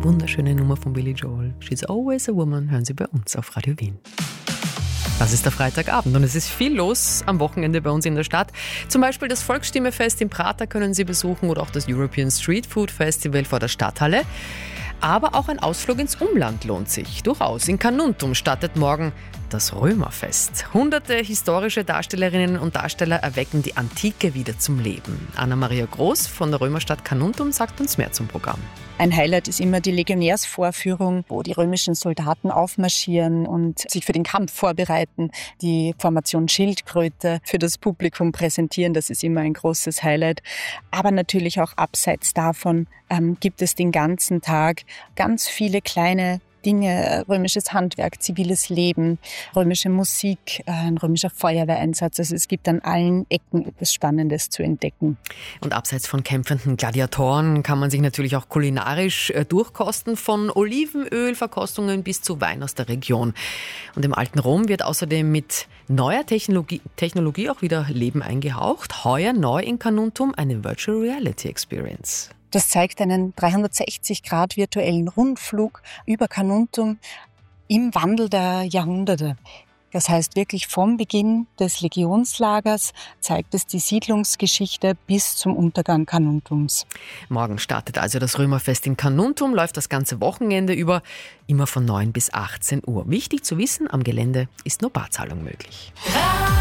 wunderschöne Nummer von Billy Joel. She's always a woman, hören Sie bei uns auf Radio Wien. Das ist der Freitagabend und es ist viel los am Wochenende bei uns in der Stadt. Zum Beispiel das Volksstimmefest im Prater können Sie besuchen oder auch das European Street Food Festival vor der Stadthalle. Aber auch ein Ausflug ins Umland lohnt sich. Durchaus. In Carnuntum startet morgen das Römerfest. Hunderte historische Darstellerinnen und Darsteller erwecken die Antike wieder zum Leben. Anna-Maria Groß von der Römerstadt Carnuntum sagt uns mehr zum Programm. Ein Highlight ist immer die Legionärsvorführung, wo die römischen Soldaten aufmarschieren und sich für den Kampf vorbereiten, die Formation Schildkröte für das Publikum präsentieren. Das ist immer ein großes Highlight. Aber natürlich auch abseits davon gibt es den ganzen Tag ganz viele kleine Dinge, römisches Handwerk, ziviles Leben, römische Musik, ein römischer Feuerwehreinsatz. Also es gibt an allen Ecken etwas Spannendes zu entdecken. Und abseits von kämpfenden Gladiatoren kann man sich natürlich auch kulinarisch durchkosten, von Olivenölverkostungen bis zu Wein aus der Region. Und im alten Rom wird außerdem mit neuer Technologie auch wieder Leben eingehaucht. Heuer neu in Carnuntum eine Virtual Reality Experience. Das zeigt einen 360° virtuellen Rundflug über Carnuntum im Wandel der Jahrhunderte. Das heißt wirklich vom Beginn des Legionslagers zeigt es die Siedlungsgeschichte bis zum Untergang Carnuntums. Morgen startet also das Römerfest in Carnuntum, läuft das ganze Wochenende über, immer von 9 bis 18 Uhr. Wichtig zu wissen, am Gelände ist nur Barzahlung möglich.